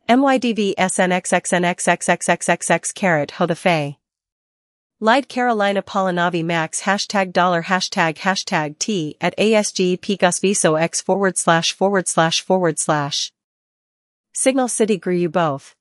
MYDV SNXXNXXXXXX carat ho the fay. Lied Carolina Polinavi Max hashtag dollar hashtag T at ASG Picas Viso X // Signal City grew you both.